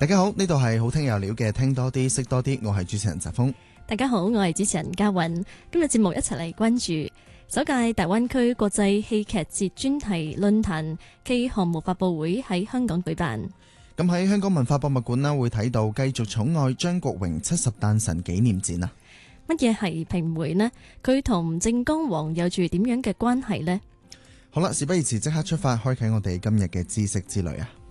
大家好，呢度係好聽有料嘅聽多啲識多啲，我係主持人澤峰。 大家好，我係主持人嘉韻。今日節目一齊嚟關注首屆大灣區國際戲劇節專題論壇暨項目發佈會喺香港舉辦。 咁喺香港文化博物館啦，會睇到繼續寵愛張國榮70誕辰紀念展啊！ 乜嘢係評會呢？佢同靖江王有住點樣嘅關係呢？ 好啦，事不宜遲，即刻出發，開啟我哋今日嘅知識之旅啊！